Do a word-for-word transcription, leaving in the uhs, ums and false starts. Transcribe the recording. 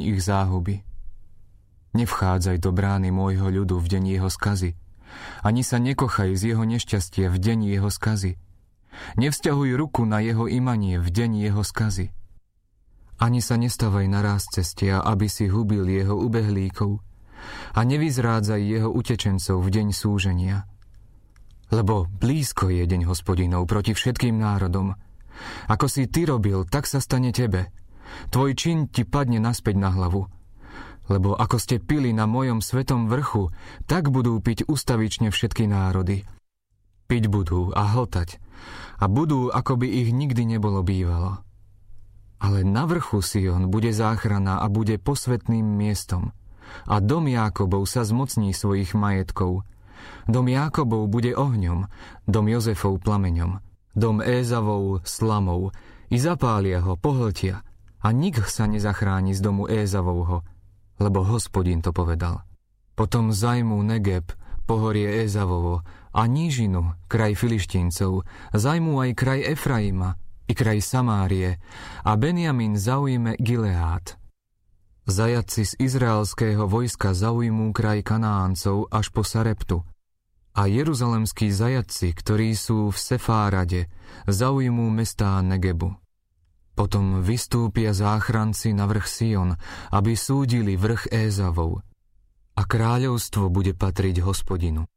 ich záhuby. Nevchádzaj do brány môjho ľudu v deň jeho skazy, ani sa nekochaj z jeho nešťastia v deň jeho skazy. Nevzťahuj ruku na jeho imanie v deň jeho skazy. Ani sa nestavaj na ráz cestia, aby si hubil jeho ubehlíkov, a nevyzrádzaj jeho utečencov v deň súženia. Lebo blízko je deň Hospodinov proti všetkým národom. Ako si ty robil, tak sa stane tebe. Tvoj čin ti padne naspäť na hlavu. Lebo ako ste pili na mojom svetom vrchu, tak budú piť ustavične všetky národy. Piť budú a hltať, a budú, ako by ich nikdy nebolo bývalo. Ale na vrchu Sion bude záchrana a bude posvätným miestom. A dom Jákobov sa zmocní svojich majetkov. Dom Jákobov bude ohňom, dom Jozefov plameňom, dom Ézavov slamou, i zapália ho, pohltia, a nik sa nezachráni z domu Ézavovho, lebo Hospodin to povedal. Potom zajmú Negeb, pohorie Ézavovo, a nížinu, kraj Filištíncov, zajmú aj kraj Efraima, i kraj Samárie, a Benjamin zaujme Gileád. Zajatci z izraelského vojska zaujmú kraj Kanáncov až po Sareptu, a jeruzalemskí zajatci, ktorí sú v Sefárade, zaujmú mestá Negebu. Potom vystúpia záchranci na vrch Sion, aby súdili vrch Ézavov, a kráľovstvo bude patriť Hospodinu.